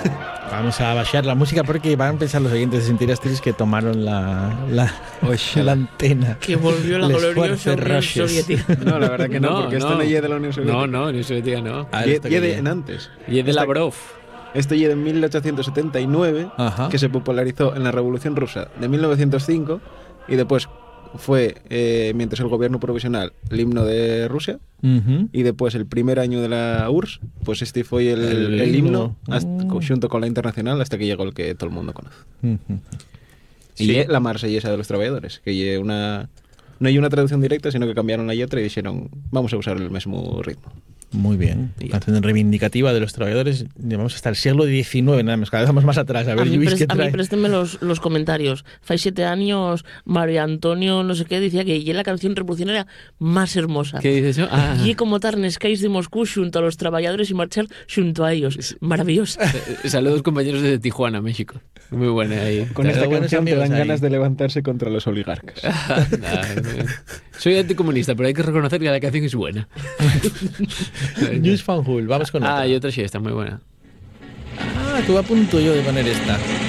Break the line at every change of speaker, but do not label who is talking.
Vamos a baixar la música porque van a pensar los oyentes de Sentiras Tristes que tomaron la antena.
Que volvió la
Les
gloriosa
Fuertes
Unión
Roches.
Soviética.
No, la verdad que no, porque esto no llega de la Unión Soviética.
No, Unión Soviética no.
Y de en antes.
Y es de Lavrov.
Esto llega en 1879,
Ajá.
que se popularizó en la Revolución Rusa de 1905 y después fue, mientras el gobierno provisional, el himno de Rusia.
Uh-huh.
Y después el primer año de la URSS, pues este fue el himno junto con la internacional hasta que llegó el que todo el mundo conoce.
Uh-huh.
Y
Sí.
la marsellesa de los trabajadores, que no hay una traducción directa, sino que cambiaron la letra y dijeron, vamos a usar el mismo ritmo.
Muy bien. Canción reivindicativa de los trabajadores. Vamos hasta el siglo XIX, nada más. Cada vez vamos más atrás. A ver, Lluís, ¿qué
A mí
trae?
préstenme los comentarios. Fai 7 años, María Antonio, no sé qué, decía que y la canción revolucionaria más hermosa.
¿Qué dices eso? Ah.
Y como Tarnescais de Moscú junto a los trabajadores y marchar junto a ellos. Maravillosa.
Saludos compañeros de Tijuana, México. Muy buena ahí.
Con esta
buenos
canción te
amigos
dan
ahí.
ganas de levantarse contra los oligarcas.
Soy anticomunista, pero hay que reconocer que la canción es buena.
Lluís Fanjul, vamos con otra.
Y otra sí, está muy buena.
Estuve a punto yo de poner esta.